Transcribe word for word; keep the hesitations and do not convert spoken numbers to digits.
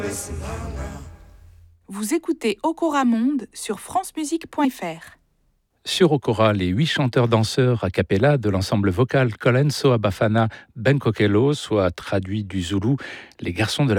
Vous écoutez Okora Monde sur francemusique point f r. Sur Okora, les huit chanteurs-danseurs a cappella de l'ensemble vocal Colenso Abafana Ben Kokelo, soit traduit du zoulou, les garçons de la